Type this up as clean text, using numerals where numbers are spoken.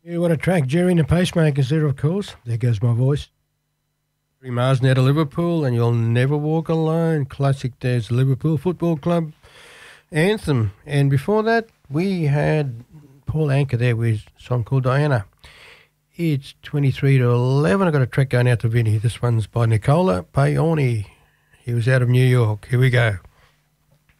Yeah, what a track. Jerry and the Pacemakers there, of course. There goes my voice. Jerry Marsden out of Liverpool, and You'll Never Walk Alone. Classic, there's the Liverpool Football Club anthem. And before that, we had Paul Anka there with a song called Diana. It's 23 to 11. I've got a track going out to Vinny. This one's by Nicola Paoni. He was out of New York. Here we go.